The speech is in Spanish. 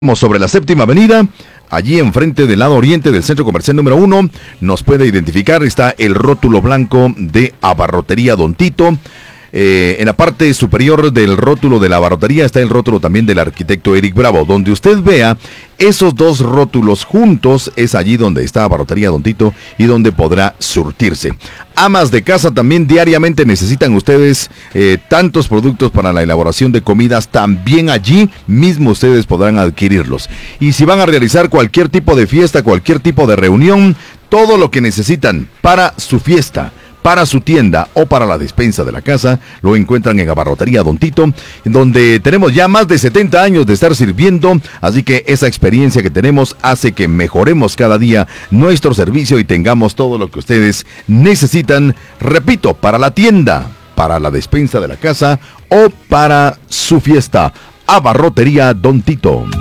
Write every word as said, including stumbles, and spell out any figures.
Sobre la Séptima Avenida, allí enfrente del lado oriente del centro comercial número uno, nos puede identificar, está el rótulo blanco de Abarrotería Don Tito. Eh, en la parte superior del rótulo de la abarrotería está el rótulo también del arquitecto Eric Bravo. Donde usted vea esos dos rótulos juntos, es allí donde está Abarrotería Don Tito y donde podrá surtirse. Amas de casa, también diariamente necesitan ustedes eh, tantos productos para la elaboración de comidas, también allí mismo ustedes podrán adquirirlos. Y si van a realizar cualquier tipo de fiesta, cualquier tipo de reunión, todo lo que necesitan para su fiesta, para su tienda o para la despensa de la casa, lo encuentran en Abarrotería Don Tito, donde tenemos ya más de setenta años de estar sirviendo, así que esa experiencia que tenemos hace que mejoremos cada día nuestro servicio y tengamos todo lo que ustedes necesitan, repito, para la tienda, para la despensa de la casa o para su fiesta. Abarrotería Don Tito.